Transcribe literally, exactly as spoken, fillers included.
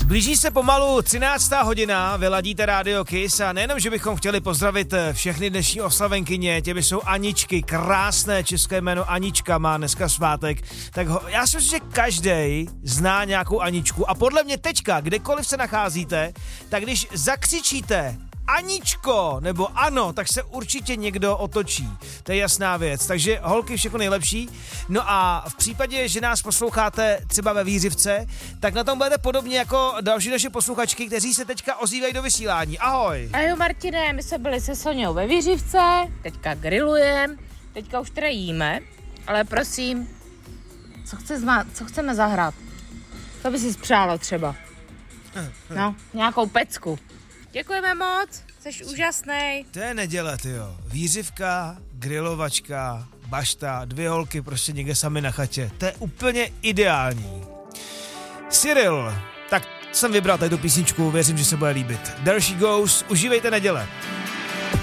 Blíží se pomalu třináctá hodina, vyladíte Radio Kiss a nejenom, že bychom chtěli pozdravit všechny dnešní oslavenkyně, těmi jsou Aničky, krásné české jméno Anička má dneska svátek, tak ho, já si myslím, že každej zná nějakou Aničku a podle mě teďka, kdekoliv se nacházíte, tak když zakřičíte Aničko, nebo ano, tak se určitě někdo otočí. To je jasná věc. Takže holky, všechno nejlepší. No a v případě, že nás posloucháte třeba ve Vířivce, tak na tom budete podobně jako další naše posluchačky, kteří se teďka ozývají do vysílání. Ahoj. Ahoj Martine, my jsme byli se Soňou ve Vířivce, teďka grillujeme, teďka už teda jíme, ale prosím, co, chce zma- co chceme zahrát? Co by si spřálo třeba? No, nějakou pecku. Děkujeme moc, jsi úžasnej. To je neděle, tyjo. Vířivka, grilovačka, bašta, dvě holky prostě někde sami na chatě. To je úplně ideální. Cyril, tak jsem vybral tady tu písničku, věřím, že se bude líbit. There she goes, užívejte neděle.